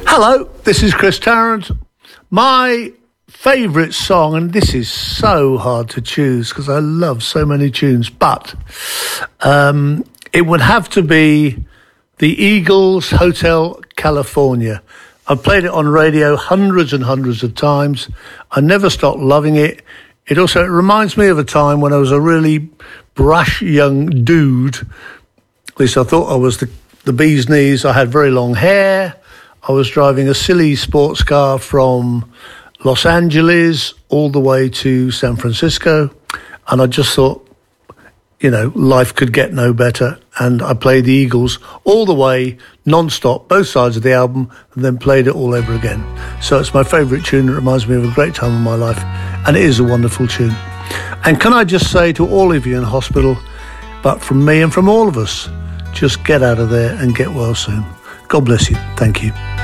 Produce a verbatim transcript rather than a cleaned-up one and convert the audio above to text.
Hello, this is Chris Tarrant. My favourite song, and this is so hard to choose because I love so many tunes, but um, it would have to be the Eagles' Hotel California. I've played it on radio hundreds and hundreds of times. I never stopped loving it. It also it reminds me of a time when I was a really brash young dude. At least I thought I was the, the bee's knees. I had very long hair. I was driving a silly sports car from Los Angeles all the way to San Francisco. And I just thought, you know, life could get no better. And I played the Eagles all the way, non-stop, both sides of the album, and then played it all over again. So it's my favourite tune. It reminds me of a great time in my life. And it is a wonderful tune. And can I just say to all of you in hospital, but from me and from all of us, just get out of there and get well soon. God bless you. Thank you.